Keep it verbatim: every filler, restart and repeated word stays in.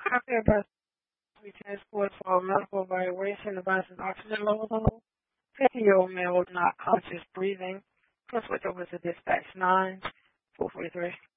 Copy of birth be transported for medical evaluation. The person's oxygen level low. fifty-year-old male with not conscious breathing. Please switch over to dispatch nine, four forty-three.